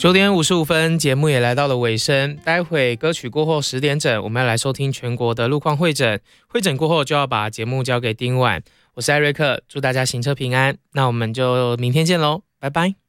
9点55分，节目也来到了尾声。待会歌曲过后10点整，我们要来收听全国的路况会诊。会诊过后就要把节目交给丁婉。我是艾瑞克，祝大家行车平安。那我们就明天见喽，拜拜。